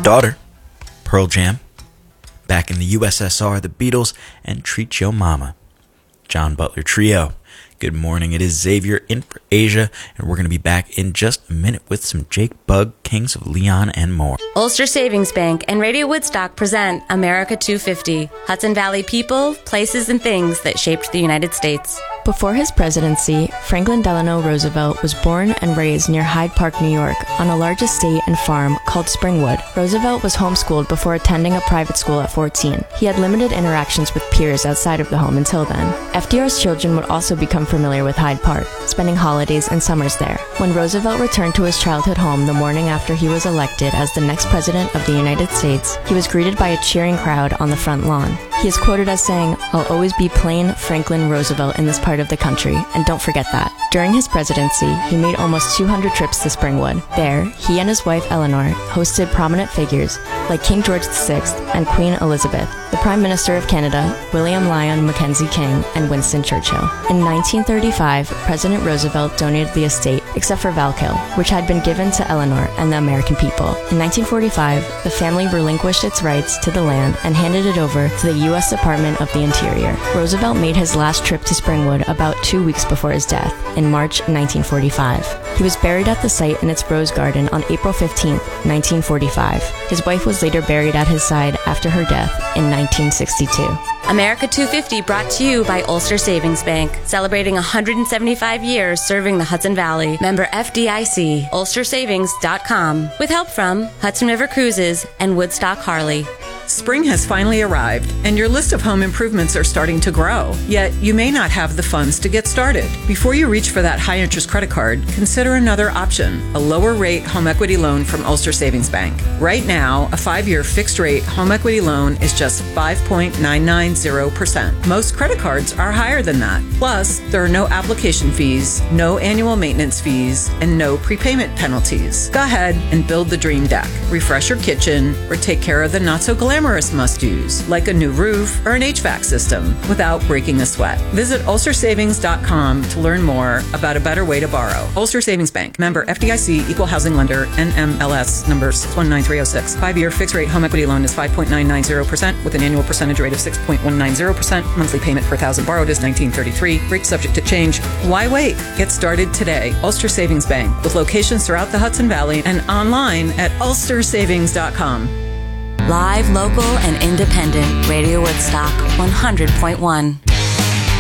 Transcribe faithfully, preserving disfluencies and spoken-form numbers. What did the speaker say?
Daughter, Pearl Jam. Back in the U S S R, the Beatles, and Treat Your Mama. John Butler Trio. Good morning, it is Xavier in for Asia, and we're going to be back in just a minute with some Jake Bugg, Kings of Leon, and more. Ulster Savings Bank and Radio Woodstock present America two fifty, Hudson Valley people, places, and things that shaped the United States. Before his presidency, Franklin Delano Roosevelt was born and raised near Hyde Park, New York, on a large estate and farm called Springwood. Roosevelt was homeschooled before attending a private school at fourteen. He had limited interactions with peers outside of the home until then. F D R's children would also become familiar with Hyde Park, spending holidays and summers there. When Roosevelt returned to his childhood home the morning after he was elected as the next president of the United States, he was greeted by a cheering crowd on the front lawn. He is quoted as saying, "I'll always be plain Franklin Roosevelt in this part of the country, and don't forget that." During his presidency, he made almost two hundred trips to Springwood. There, he and his wife Eleanor hosted prominent figures like King George the Sixth and Queen Elizabeth, the Prime Minister of Canada, William Lyon Mackenzie King, and Winston Churchill. In nineteen thirty-five, President Roosevelt donated the estate, except for Valkill, which had been given to Eleanor and the American people. In nineteen forty-five, the family relinquished its rights to the land and handed it over to the U S Department of the Interior. Roosevelt made his last trip to Springwood about two weeks before his death, in March nineteen forty-five. He was buried at the site in its rose garden on April fifteenth, nineteen forty-five. His wife was later buried at his side after her death in nineteen sixty-two. America two fifty brought to you by Ulster Savings Bank, celebrating one hundred seventy-five years serving the Hudson Valley. Member F D I C, ulster savings dot com, with help from Hudson River Cruises and Woodstock Harley. Spring has finally arrived, and your list of home improvements are starting to grow. Yet, you may not have the funds to get started. Before you reach for that high-interest credit card, consider another option, a lower-rate home equity loan from Ulster Savings Bank. Right now, a five-year fixed-rate home equity loan is just five point nine nine zero percent. Most credit cards are higher than that. Plus, there are no application fees, no annual maintenance fees, and no prepayment penalties. Go ahead and build the dream deck. Refresh your kitchen, or take care of the not-so-glamorous must-dos, like a new roof or an H V A C system, without breaking a sweat. Visit ulster savings dot com to learn more about a better way to borrow. Ulster Savings Bank. Member F D I C, Equal Housing Lender, N M L S number six one nine three oh six. Five-year fixed-rate home equity loan is five point nine nine zero percent with an annual percentage rate of six point one nine zero percent. Monthly payment per thousand borrowed is nineteen thirty-three. Rate subject to change. Why wait? Get started today. Ulster Savings Bank, with locations throughout the Hudson Valley and online at ulster savings dot com. Live, local, and independent. Radio Woodstock one hundred point one.